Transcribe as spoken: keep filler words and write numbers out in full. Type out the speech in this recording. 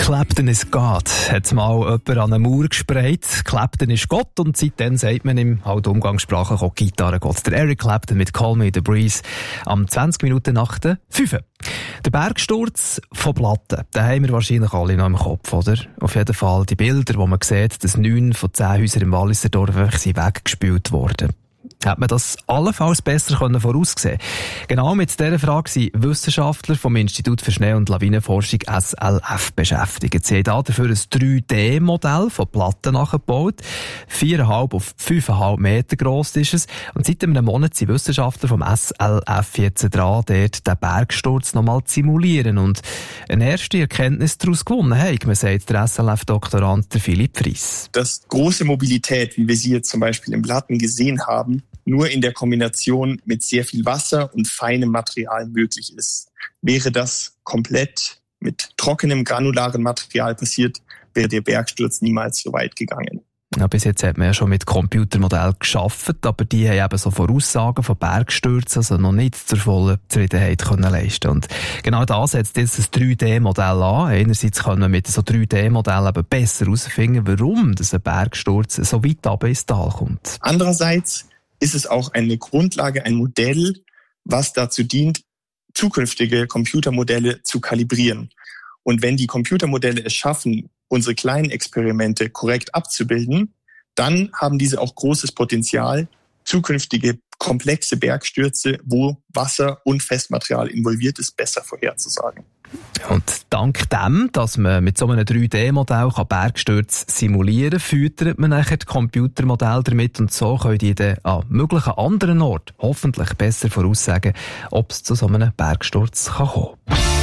Clapton is God, hat mal jemand an eine Mauer gesprayt. Clapton ist Gott und seitdem sagt man ihm halt umgangssprachlich auch Gitarrengott. Der Eric Clapton mit Call Me the Breeze am zwanzig Minuten nach der fünf. Der Bergsturz von Platten, den haben wir wahrscheinlich alle noch im Kopf, oder? Auf jeden Fall die Bilder, wo man sieht, dass neun von zehn Häusern im Walliser Dorf weggespült wurden. Hat man das allenfalls besser voraussehen können? Genau mit dieser Frage sind Wissenschaftler vom Institut für Schnee- und Lawinenforschung S L F beschäftigt. Sie haben dafür ein drei D Modell von Platten nachgebaut. vier Komma fünf auf fünf Komma fünf Meter gross ist es. Und seit einem Monat sind Wissenschaftler vom S L F jetzt dran, dort den Bergsturz nochmal zu simulieren und eine erste Erkenntnis daraus gewonnen haben. Man sagt der S L F-Doktorand Philipp Fries. Dass große Mobilität, wie wir sie jetzt zum Beispiel im Platten gesehen haben, nur in der Kombination mit sehr viel Wasser und feinem Material möglich ist. Wäre das komplett mit trockenem, granularen Material passiert, wäre der Bergsturz niemals so weit gegangen. Ja, bis jetzt hat man ja schon mit Computermodellen gearbeitet, aber die haben eben so Voraussagen von Bergstürzen, also noch nicht zur vollen Zufriedenheit können leisten. Und genau das setzt jetzt ein drei D Modell an. Einerseits können wir mit so drei D Modellen eben besser herausfinden, warum ein Bergsturz so weit runter ins Tal kommt. Andererseits ist es auch eine Grundlage, ein Modell, was dazu dient, zukünftige Computermodelle zu kalibrieren. Und wenn die Computermodelle es schaffen, unsere kleinen Experimente korrekt abzubilden, dann haben diese auch großes Potenzial, zukünftige komplexe Bergstürze, wo Wasser und Festmaterial involviert ist, besser vorherzusagen. Und dank dem, dass man mit so einem drei D Modell Bergstürze simulieren kann, füttert man nachher die Computermodelle damit und so können die dann an möglichen anderen Orten hoffentlich besser voraussagen, ob es zu so einem Bergsturz kommen kann.